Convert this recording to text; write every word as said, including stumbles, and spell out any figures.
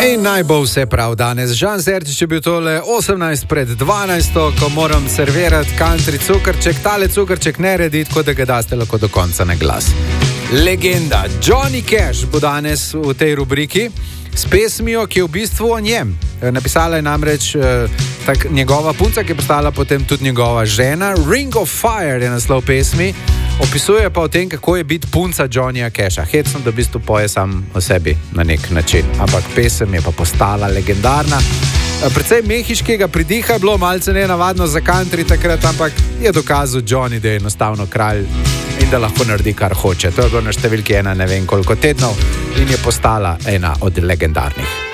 In naj bo vse prav danes. Žan Serčič je bil tole osemnajst pred dvanajsto, ko moram servirati country cukrček. Tale cukrček ne redi, tako da ga daste lahko do konca na glas. Legenda Johnny Cash bo danes v tej rubriki s pesmijo, ki je v bistvu o njem. Napisala je namreč eh, tak, njegova punca, ki je postala potem tudi njegova žena. Ring of Fire je naslov pesmi. Opisuje pa o tem, kako je biti punca Johnnyja Casha. Hecno, da v bistvu poje sam o sebi na nek način. Ampak pesem je pa postala legendarna. Predvsej mehiškega pridiha je bilo, malce nenavadno za country takrat, ampak je dokazal Johnny, da je enostavno kralj in da lahko naredi, kar hoče. To je bilo na številki ena ne vem koliko tednov in je postala ena od legendarnih.